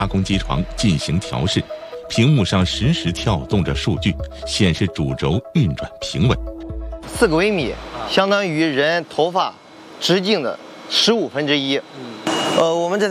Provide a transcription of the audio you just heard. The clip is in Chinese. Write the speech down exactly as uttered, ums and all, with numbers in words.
加工机床进行调试，屏幕上实时跳动着数据，显示主轴运转平稳。 四个微米相当于人头发直径的十五分之一。呃，我们这